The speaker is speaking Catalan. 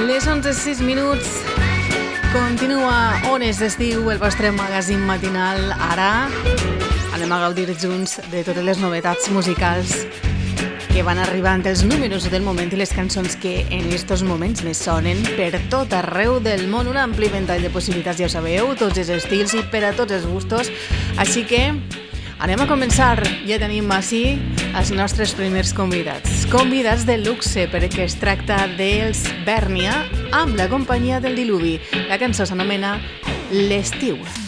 Les 11:06. Continua Ones d'Estiu, el vostre magazín matinal. Ara anem a gaudir junts de totes les novetats musicals que van arribant, els números del moment i les cançons que en estos moments més sonen per tot arreu del món. Un ampli ventall de possibilitats, ja ho sabeu, tots els estils i per a tots els gustos. Així que anem a començar. Ja tenim així els nostres primers convidats. Convidats de luxe, perquè es tracta dels Bèrnia amb la companyia del Diluvi. La cançó s'anomena L'estiu.